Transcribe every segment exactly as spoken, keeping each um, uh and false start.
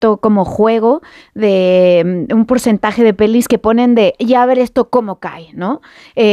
cierto como juego de un porcentaje de pelis que ponen de ya ver esto cómo cae, ¿no?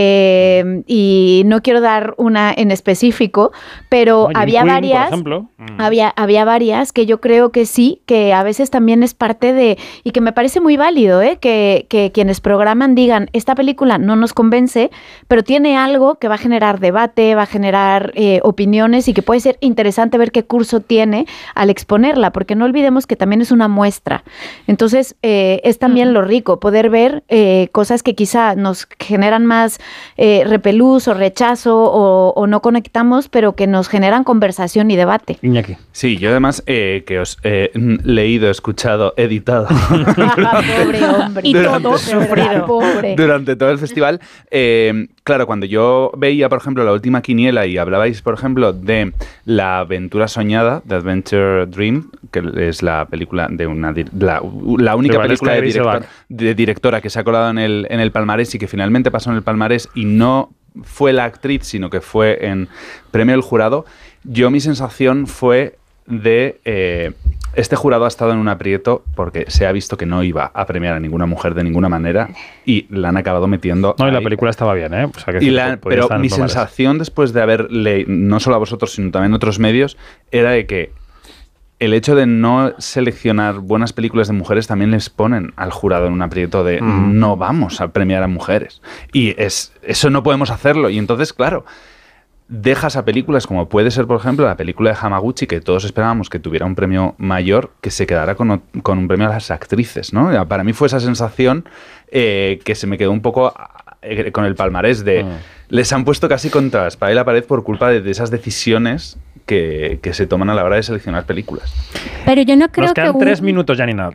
Eh, y no quiero dar una en específico, pero no, había Queen, varias, por ejemplo. Había, había varias que yo creo que sí, que a veces también es parte de, y que me parece muy válido, ¿eh? que, que quienes programan digan, esta película no nos convence, pero tiene algo que va a generar debate, va a generar eh, opiniones y que puede ser interesante ver qué curso tiene al exponerla, porque no olvidemos que también es una muestra. Entonces, eh, es también uh-huh. lo rico, poder ver eh, cosas que quizá nos generan más eh, repelús o rechazo o, o no conectamos, pero que nos generan conversación y debate. Iñaki. Sí, yo además eh, que os he leído, escuchado, editado pobre hombre y durante, todo sufrido pobre. durante todo el festival. Eh, claro, cuando yo veía, por ejemplo, la última quiniela y hablabais, por ejemplo, de La aventura soñada, The Adventure Dream, que es la película de una la, la única película de, director, de directora que se ha colado en el, en el palmarés y que finalmente pasó en el palmarés y no fue la actriz, sino que fue en premio del jurado. Yo mi sensación fue de eh, este jurado ha estado en un aprieto porque se ha visto que no iba a premiar a ninguna mujer de ninguna manera y la han acabado metiendo. No, ahí. Y la película estaba bien, ¿eh? O sea, que y la, pero mi sensación después de haber leído, no solo a vosotros, sino también a otros medios, era de que el hecho de no seleccionar buenas películas de mujeres también les ponen al jurado en un aprieto de mm. no vamos a premiar a mujeres. Y es eso no podemos hacerlo. Y entonces, claro, dejas a películas como puede ser, por ejemplo, la película de Hamaguchi, que todos esperábamos que tuviera un premio mayor, que se quedara con, con un premio a las actrices, ¿no? Para mí fue esa sensación eh, que se me quedó un poco eh, con el palmarés de... Mm. Les han puesto casi contra la espada y la pared por culpa de, de esas decisiones que, que se toman a la hora de seleccionar películas. Pero yo no creo Nos quedan que... tres un... minutos, Janina.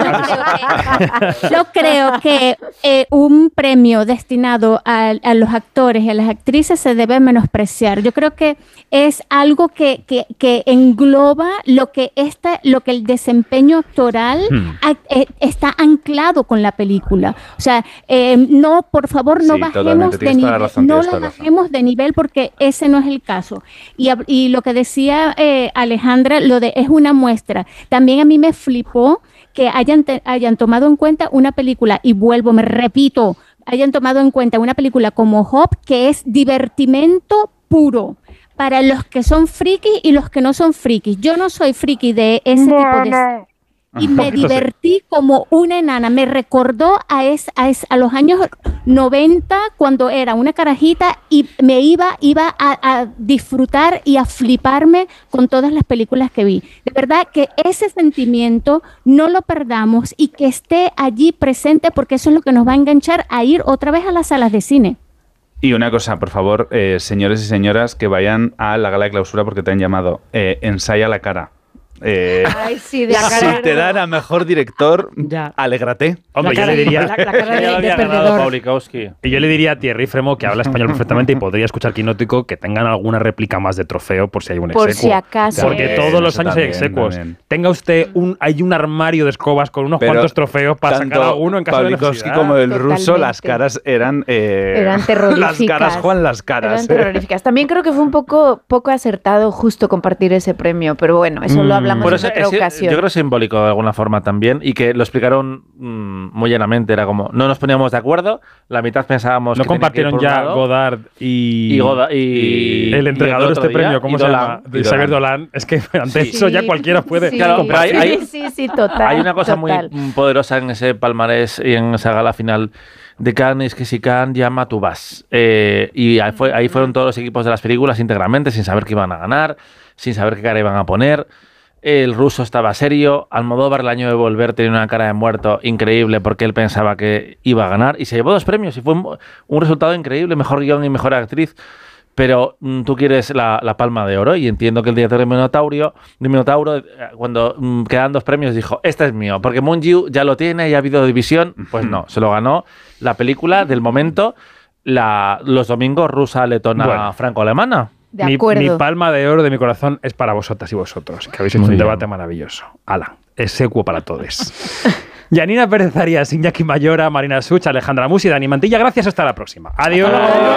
Yo creo que eh, un premio destinado a, a los actores y a las actrices se debe menospreciar. Yo creo que es algo que, que, que engloba lo que, esta, lo que el desempeño actoral hmm. a, eh, está anclado con la película. O sea, eh, no, por favor, no sí, bajemos de nivel. No la bajemos de nivel porque ese no es el caso. Y, y lo que decía eh, Alejandra, lo de es una muestra. También a mí me flipó que hayan, te, hayan tomado en cuenta una película, y vuelvo, me repito, hayan tomado en cuenta una película como Hop, que es divertimento puro para los que son frikis y los que no son frikis. Yo no soy friki de ese no, tipo de... No. Y me divertí como una enana. Me recordó a, es, a, es, a los años noventa, cuando era una carajita y me iba, iba a, a disfrutar y a fliparme con todas las películas que vi. De verdad que ese sentimiento no lo perdamos y que esté allí presente, porque eso es lo que nos va a enganchar a ir otra vez a las salas de cine. Y una cosa, por favor, eh, señores y señoras, que vayan a la gala de clausura porque te han llamado. Eh, ensaya la cara. Eh, Ay, sí, de si te dan a mejor director, ya. Alégrate. Hombre, yo le diría la, la cara de, de, de perdedor. Y yo le diría a Thierry Fremo, que habla español perfectamente y podría escuchar Quinótico, que tengan alguna réplica más de trofeo por si hay un execuo. Por si acaso. Porque es. todos los Eso años también, hay execuos. También. Tenga usted un, hay un armario de escobas con unos Pero cuantos trofeos para sacar a uno en caso de necesidad. Como el Totalmente. ruso, las caras eran... Eh, eran terroríficas. Las caras, Juan, las caras. Eran terroríficas. También creo que fue un poco, poco acertado justo compartir ese premio, pero bueno, eso mm. lo hablamos en otra ocasión. Yo creo que es simbólico de alguna forma también, y que lo explicaron mmm, muy llanamente. Era como, no nos poníamos de acuerdo, la mitad pensábamos no que compartieron ya lado, Godard y, y, Goda, y el entregador de este día, premio, ¿cómo se Dolan, llama? De Xavier Dolan. Es que ante sí, eso ya cualquiera puede sí, claro, comprar. Sí, hay, sí, sí, total. Hay una cosa total. muy poderosa en ese palmarés y en esa gala final de Cannes, que si Cannes llama, tú vas. Eh, y ahí, fue, ahí fueron todos los equipos de las películas íntegramente, sin saber que iban a ganar, sin saber qué cara iban a poner. El ruso estaba serio. Almodóvar, el año de volver, tenía una cara de muerto increíble porque él pensaba que iba a ganar y se llevó dos premios y fue un, un resultado increíble, mejor guión y mejor actriz. Pero mm, tú quieres la, la palma de oro, y entiendo que el director de Minotauro, de Minotauro cuando mm, quedan dos premios, dijo, este es mío, porque Moon Yu ya lo tiene y ha habido división. Pues no, se lo ganó la película del momento, la, los domingos, rusa, letona, bueno, franco-alemana. De mi, acuerdo. mi palma de oro de mi corazón es para vosotras y vosotros, que habéis hecho Muy un bien. debate maravilloso. Ala, execuo para todos. Janina Pérez Arias, Iñaki Mayora, Marina Such, Alejandra Musi, Dani Mantilla, gracias, hasta la próxima. Adiós.